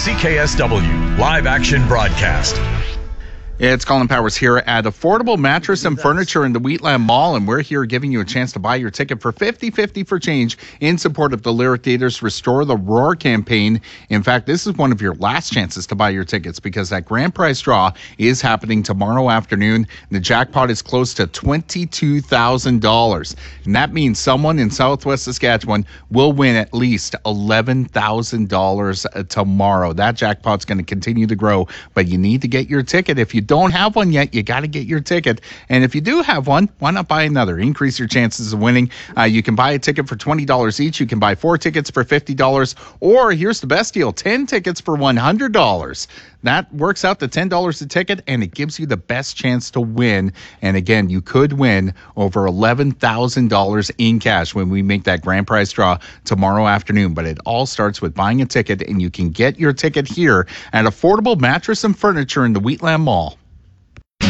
CKSW Live Action Broadcast. It's Colin Powers here at Affordable Mattress and Furniture in the Wheatland Mall, and we're here giving you a chance to buy your ticket for 50-50 for change in support of the Lyric Theater's Restore the Roar campaign. In fact, this is one of your last chances to buy your tickets because that grand prize draw is happening tomorrow afternoon. The jackpot is close to $22,000, and that means someone in Southwest Saskatchewan will win at least $11,000 tomorrow. That jackpot's going to continue to grow, but you need to get your ticket. If you don't have one yet, you got to get your ticket. And if you do have one, why not buy another? Increase your chances of winning. You can buy a ticket for $20 each. You can buy 4 tickets for $50. Or here's the best deal, 10 tickets for $100. That works out to $10 a ticket, and it gives you the best chance to win. And again, you could win over $11,000 in cash when we make that grand prize draw tomorrow afternoon. But it all starts with buying a ticket, and you can get your ticket here at Affordable Mattress and Furniture in the Wheatland Mall.